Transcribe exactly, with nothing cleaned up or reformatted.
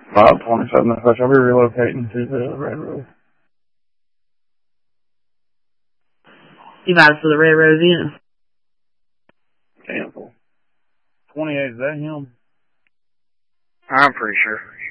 five twenty-seven, I shall be relocating to the railroad. You might for the railroad in. Cancel. twenty-eight, is that him? I'm pretty sure.